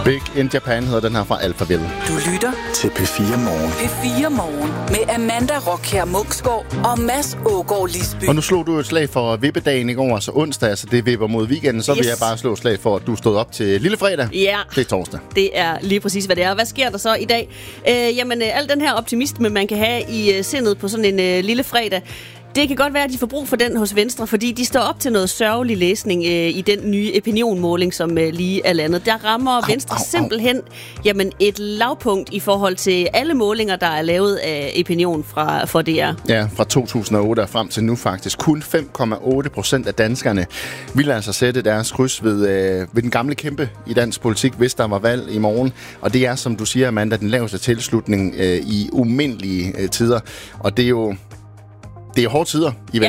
Big in Japan hedder den her fra Alphaville. Du lytter til P4 Morgen. P4 Morgen med Amanda Rockher Munksgaard og Mads Ågaard Lisby. Og nu slog du et slag for vippedagen i går, altså onsdag, altså det vipper mod weekenden. Så vil jeg bare slå et slag for, at du stod op til lille fredag. Ja. Det er torsdag. Det er lige præcis, hvad det er. Hvad sker der så i dag? Al den her optimisme, man kan have i sindet på sådan en lille fredag, det kan godt være, at de får brug for den hos Venstre, fordi de står op til noget sørgelig læsning i den nye opinionmåling, som lige er landet. Der rammer Venstre simpelthen et lavpunkt i forhold til alle målinger, der er lavet af opinion for DR. Ja, fra 2008 og frem til nu faktisk. Kun 5,8% af danskerne ville altså sætte deres kryds ved den gamle kæmpe i dansk politik, hvis der var valg i morgen. Og det er, som du siger, Amanda, den laveste tilslutning i umindelige tider. Og det er jo hårde tider i Venstre.